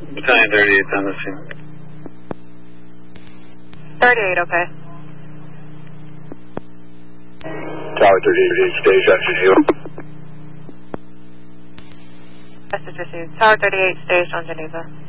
Battalion 38 on the scene. 38, okay. Tower 38, stage on Geneva. Message received. Tower 38, staged on Geneva.